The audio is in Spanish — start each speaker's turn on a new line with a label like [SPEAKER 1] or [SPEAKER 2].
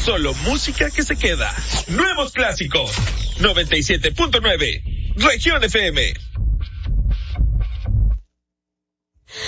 [SPEAKER 1] Solo música que se queda. Nuevos clásicos. 97.9. Región FM.